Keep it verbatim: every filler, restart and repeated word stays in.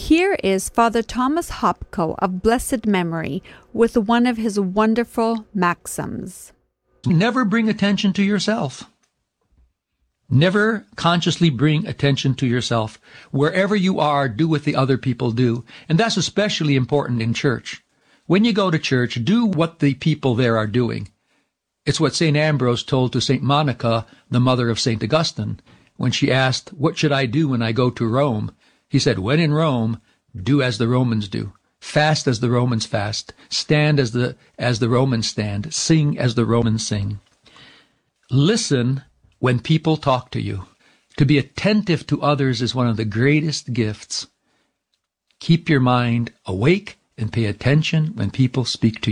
Here is Father Thomas Hopko of blessed memory with one of his wonderful maxims. Never bring attention to yourself. Never consciously bring attention to yourself. Wherever you are, do what the other people do. And that's especially important in church. When you go to church, do what the people there are doing. It's what Saint Ambrose told to Saint Monica, the mother of Saint Augustine, when she asked, "What should I do when I go to Rome?" He said, "When in Rome, do as the Romans do. Fast as the Romans fast. Stand as the as the Romans stand. Sing as the Romans sing." Listen when people talk to you. To be attentive to others is one of the greatest gifts. Keep your mind awake and pay attention when people speak to you.